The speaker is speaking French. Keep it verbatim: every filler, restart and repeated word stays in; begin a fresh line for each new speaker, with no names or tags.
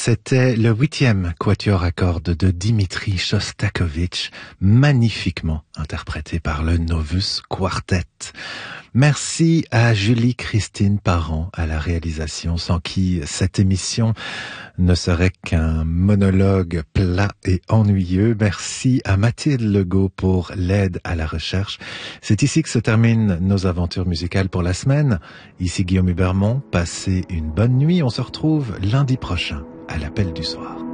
C'était le huitième quatuor à cordes de Dimitri Shostakovich, magnifiquement interprété par le Novus Quartet. Merci à Julie Christine Parent à la réalisation, sans qui cette émission ne serait qu'un monologue plat et ennuyeux. Merci à Mathilde Legault pour l'aide à la recherche. C'est ici que se terminent nos aventures musicales pour la semaine. Ici Guillaume Hubermont, passez une bonne nuit. On se retrouve lundi prochain à l'appel du soir.